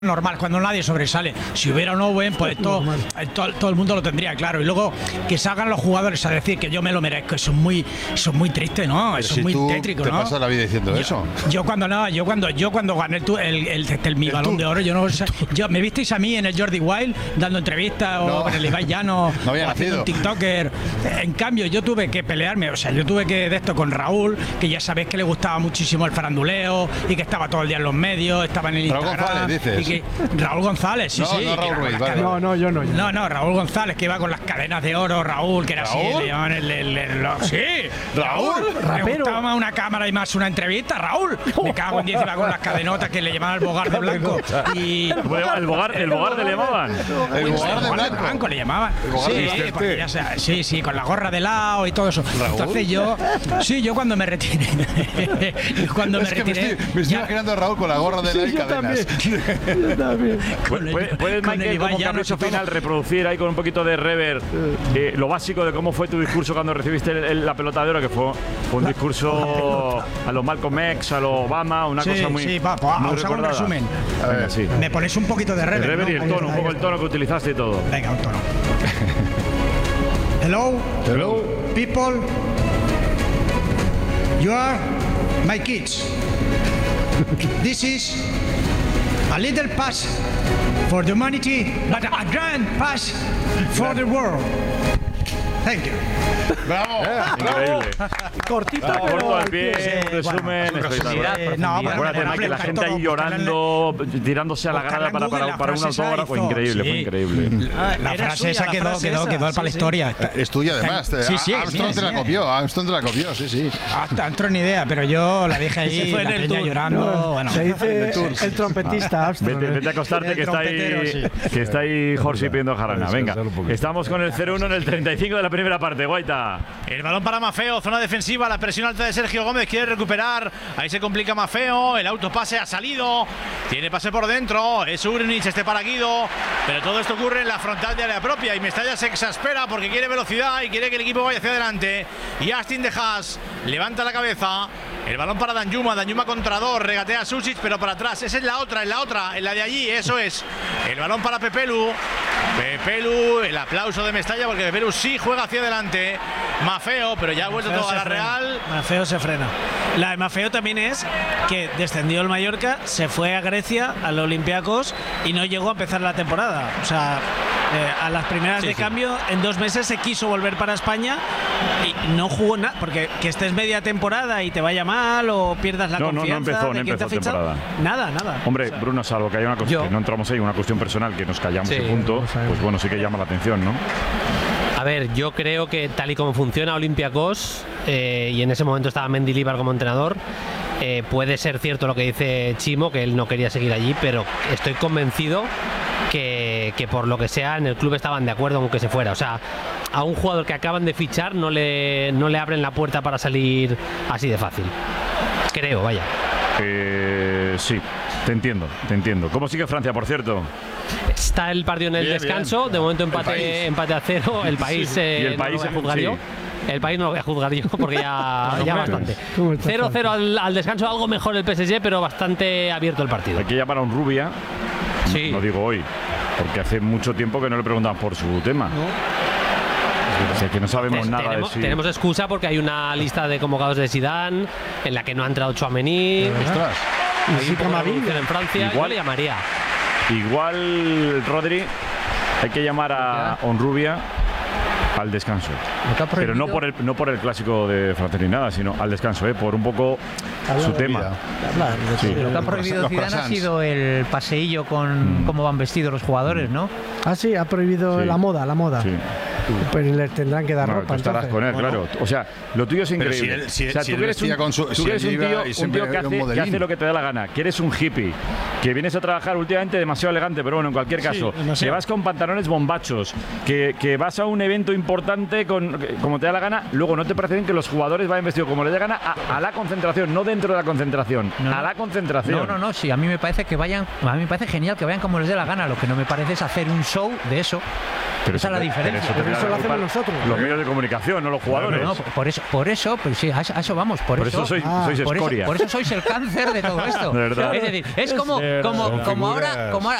normal, cuando nadie sobresale. Si hubiera un Owen, pues todo el mundo lo tendría claro. Y luego que salgan los jugadores a decir que yo me lo merezco, eso es muy triste, ¿no? Eso es muy tétrico, ¿no? ¿Te pasas la vida diciendo eso? Yo cuando gané mi Balón de Oro, yo no sé. ¿Me visteis a mí en el Jordi Wild dando entrevistas o en el Ibai Llano no había haciendo un TikToker? En cambio, yo tuve que pelearme, yo tuve que de esto con Raúl, que ya sabéis que le gustaba muchísimo el faranduleo y que estaba todo el día en los medios, estaba en el Instagram. Raúl González, dices. Raúl González, sí. No Raúl Ruiz, vale. No, yo no. No, Raúl González, que iba con las cadenas de oro, Raúl, que era así, le llamaban sí, Raúl, me gustaba más una cámara y más una entrevista, Raúl. Me cago en 10, iba con las cadenotas que le llamaban el bogar de blanco. Y el bogar le llamaban. El bogar de blanco le llamaban. Sí, con la gorra de lado y todo eso. Raúl. Entonces yo cuando me retiré, me estoy imaginando a Raúl con la gorra de lado y cadenas. Yo también. ¿Puedes, Michael, como capricho final, reproducir ahí con un poquito de reverb lo básico de cómo fue tu discurso cuando recibiste la pelota de oro, que fue un discurso a los Malcolm X, a los Obama, una cosa muy muy recordada. Un resumen. A ver, sí. Me pones un poquito de reverb. El reverb y el tono, un poco el tono que utilizaste y todo. Venga, un tono. Hello, people. You are my kids. This is a little pass for the humanity, but a grand pass for the world. Thank you. ¡Bravo! Increíble. Cortito, Corto al pie, un resumen espectacular. Acuérdate, Michael, la gente ahí llorando, tirándose a la grada para un autógrafo. Increíble, fue increíble. La frase esa quedó para la historia. Es tuya, además. Sí, Armstrong te la copió, sí. Armstrong ni idea, pero yo la dije ahí, la peña llorando. Bueno, se dice el trompetista Armstrong. Vete a acostarte, que está ahí Jorge pidiendo jarana. Venga, estamos con el 0-1 en el 35 de la primera parte. Guaita. El balón para Maffeo, zona defensiva, la presión alta de Sergio Gómez, quiere recuperar, ahí se complica Maffeo, el autopase ha salido, tiene pase por dentro, es Urnich, para Guido, pero todo esto ocurre en la frontal de área propia y Mestalla se exaspera porque quiere velocidad y quiere que el equipo vaya hacia adelante, y Astin de Haas levanta la cabeza, el balón para Danjuma contra dos, regatea a Susic, pero para atrás, esa es la otra, en la de allí, eso es, el balón para Pepelu, el aplauso de Mestalla porque Pepelu sí juega hacia adelante, Maffeo, pero ya ha vuelto todo a la Real. Maffeo se frena. La de Maffeo también es que descendió el Mallorca, se fue a Grecia, al Olympiacos y no llegó a empezar la temporada. O sea, a las primeras de cambio, en 2 meses se quiso volver para España y no jugó nada, porque que estés media temporada y te vaya mal o pierdas la confianza. No empezó temporada. Nada. Hombre, Bruno, salvo que haya una cuestión, no entramos ahí, una cuestión personal, que nos callamos y punto, pues bueno, sí que llama la atención, ¿no? A ver, yo creo que tal y como funciona Olympiacos, y en ese momento estaba Mendilibar como entrenador, puede ser cierto lo que dice Chimo, que él no quería seguir allí, pero estoy convencido que por lo que sea en el club estaban de acuerdo con que se fuera. O sea, a un jugador que acaban de fichar no le abren la puerta para salir así de fácil. Creo, vaya. Sí, te entiendo. ¿Cómo sigue Francia, por cierto? Está el partido en el descanso, de momento empate a 0, el país, y el país no lo voy a juzgar yo. El país no lo voy a juzgar yo porque ya bastante. 0-0 al descanso, algo mejor el PSG, pero bastante abierto el partido. Hay que llamar a un Rubia, no digo hoy, porque hace mucho tiempo que no le preguntan por su tema. O sea, que no sabemos nada de si... Tenemos excusa porque hay una lista de convocados de Zidane en la que no ha entrado Tchouaméni. Hay un poco de revolución en Francia. Igual le llamaría. Igual, Rodri, hay que llamar a Onrubia al descanso. Pero no por el clásico de Francia ni nada, sino al descanso, por un poco su tema. Lo que ha prohibido Zidane ha sido el paseillo con cómo van vestidos los jugadores, ¿no? Ah, sí, ha prohibido la moda. Sí. Pues les tendrán que dar ropa. Tú estarás con él, claro. O sea, lo tuyo es increíble. Tú eres un tío que hace lo que te da la gana, que eres un hippie, que vienes a trabajar últimamente demasiado elegante, pero bueno, en cualquier caso, que vas con pantalones bombachos, que vas a un evento importante como te da la gana, luego no te parece bien que los jugadores vayan vestidos como les dé gana a la concentración, no dentro de la concentración, a la concentración. No, sí, a mí me parece genial que vayan como les dé la gana, lo que no me parece es hacer un show de eso. Pero esa es la diferencia. Pero eso Eso lo hacemos nosotros. Los medios de comunicación, no los jugadores. No, por eso, pues sí, a eso vamos. Por eso sois escoria. Por eso sois el cáncer de todo esto. De verdad. Es decir, es como